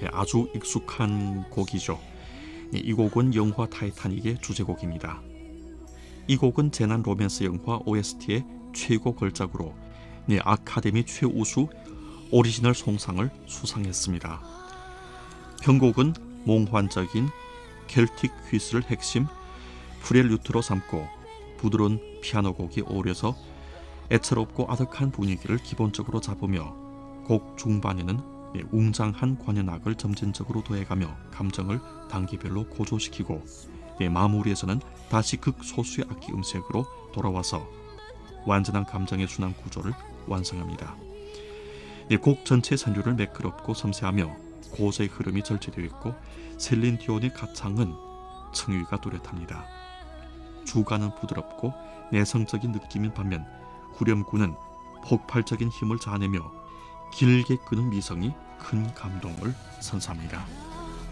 아주 익숙한 곡이죠. 이 곡은 영화 타이타닉의 주제곡입니다. 이 곡은 재난 로맨스 영화 OST의 최고 걸작으로 아카데미 최우수 오리지널 송상을 수상했습니다. 편곡은 몽환적인 켈틱 휘슬을 핵심 프렐류트로 삼고 부드러운 피아노 곡이 어우러서 애처롭고 아득한 분위기를 기본적으로 잡으며 곡 중반에는 웅장한 관현악을 점진적으로 더해가며 감정을 단계별로 고조시키고 마무리에서는 다시 극소수의 악기 음색으로 돌아와서 완전한 감정의 순환 구조를 완성합니다. 곡 전체 선율을 매끄럽고 섬세하며 고소의 흐름이 절제되어 있고 셀린 디온의 가창은 청유가 뚜렷합니다. 주가는 부드럽고 내성적인 느낌인 반면 후렴구는 폭발적인 힘을 자아내며 길게 끄는 미성이 큰 감동을 선사합니다.